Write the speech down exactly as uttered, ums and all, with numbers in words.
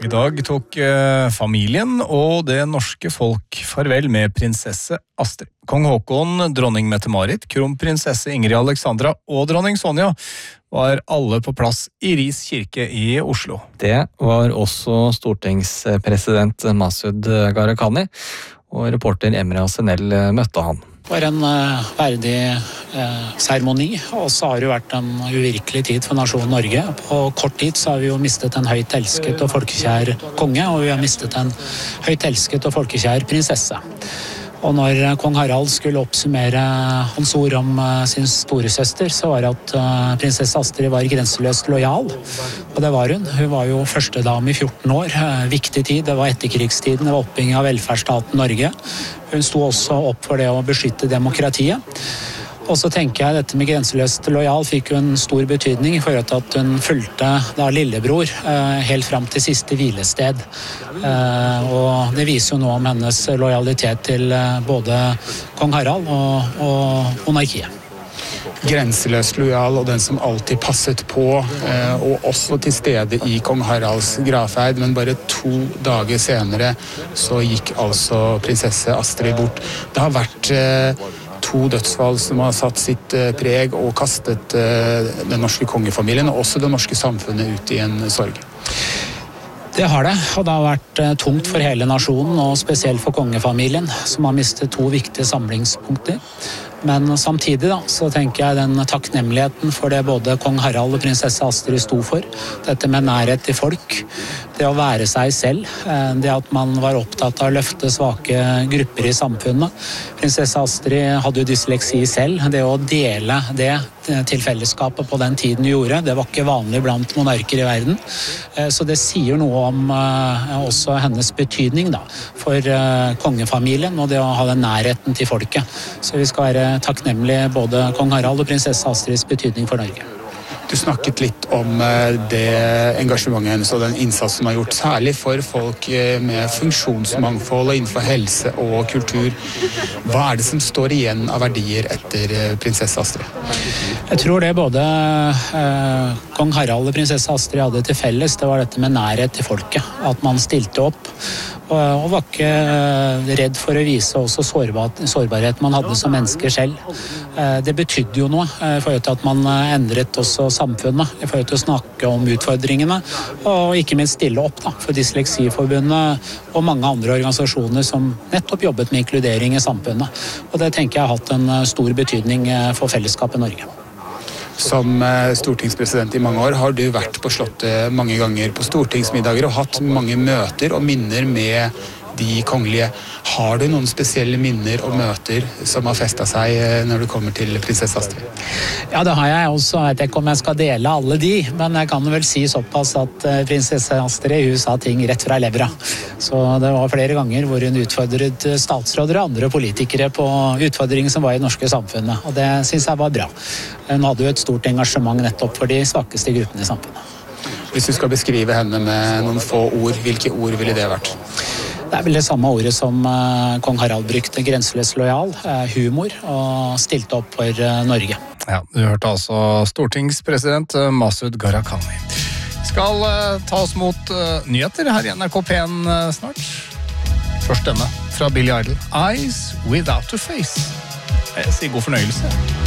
I dag tok eh, familien og det norske folk farvel med prinsesse Astrid. Kong Håkon, dronning Mette-Marit, kronprinsesse Ingrid Alexandra og dronning Sonja var alle på plass i Ris kirke i Oslo. Det var også stortingspresident Masud Gharahkhani, og reporter Emre Asenel møtte han. Det var en uh, verdig uh, seremoni, og så har det vært en uvirkelig tid for nasjonen Norge. På kort tid så har vi jo mistet en høyt elsket og folkekjær konge, og vi har mistet en høyt elsket og folkekjær prinsesse. Og når kong Harald skulle oppsummere hans ord om uh, sin storesøster, så var det at uh, prinsesse Astrid var grenseløst lojal. Og det var hun. Hun var jo førstedame i fjorten år. Uh, viktig tid. Det var etterkrigstiden. Det var oppbygging av velferdsstaten Norge. Hun sto også opp for det å beskytte demokratiet. Og så tenker jeg dette med grenseløst lojal fikk jo en stor betydning i forhold til at hun fulgte da lillebror eh, helt fram til siste hvilested. Eh, og det viser jo noe om hennes lojalitet til eh, både kong Harald og, og monarkiet. Grenseløst lojal og den som alltid passet på, eh, og også til stede i kong Haralds gravferd, men bare to dager senere så gikk altså prinsesse Astrid bort. Det har vært eh, to dødsfall som har satt sitt preg og kastet den norske kongefamilien og også det norske samfunnet ut i en sorg. Det har det, og det har vært tungt for hele nasjonen, og spesielt for kongefamilien, som har mistet to viktige samlingspunkter. Men samtidig da, så tenker jeg den takknemligheten for det både kong Harald og prinsesse Astrid sto for. Dette med nærhet til folk, det å være seg selv, det at man var opptatt av å løfte svake grupper i samfunnet. Prinsesse Astrid hadde jo dysleksi selv, det å dele det til fellesskapet på den tiden gjorde, det var ikke vanlig blant monarker i verden. Så det sier noe om også hennes betydning da, for kongefamilien og det å ha den nærheten til folket. Så vi skal være takknemlig både kong Harald og prinsesse Astrids betydning for Norge. Du snakket litt om det engasjementet hennes og den innsats som har gjort, særlig for folk med funksjonsmangfold og innenfor helse og kultur. Hva er det som står igjen av verdier etter prinsesse Astrid? Jeg tror det både eh, kong Harald og prinsesse Astrid hadde til felles, det var dette med nærhet til folket, at man stilte opp. Og, og var ikke redd for å vise også sårbar, sårbarhet man hadde som mennesker selv. Eh, det betydde jo noe i forhold til at man endret også samfunnet, i forhold til å snakke om utfordringene, og ikke minst stille opp da, for Dysleksiforbundet og mange andre organisasjoner som nettopp jobbet med inkludering i samfunnet. Og det tenker jeg har hatt en stor betydning for fellesskapet i Norge. Som stortingspresident i mange år har du vært på Slottet mange ganger på stortingsmiddager og hatt mange møter og minner med de kongelige. Har du noen spesielle minner og møter som har festet seg når du kommer til prinsesse Astrid? Ja, det har jeg også. Jeg vet ikke om jeg skal dele alle de, men jeg kan vel si såpass at prinsesse Astrid hun sa ting rett fra levra. Så det var flere ganger hvor hun utfordret statsråder og andre politikere på utfordringer som var i det norske samfunnet, og det synes jeg var bra. Hun hadde jo et stort engasjement nettopp for de svakeste gruppene i samfunnet. Hvis du skal beskrive henne med noen få ord, hvilke ord ville det vært? Det er vel det samme ordet som uh, kong Harald brukte, grenseløs lojal, uh, humor, og stilte opp for uh, Norge. Ja, du hørte altså stortingspresident Masud Gharahkhani. Skal uh, ta oss mot uh, nyheter her i N R K P en uh, snart. Først denne fra Billy Idol, Eyes Without a Face. Jeg sier god fornøyelse.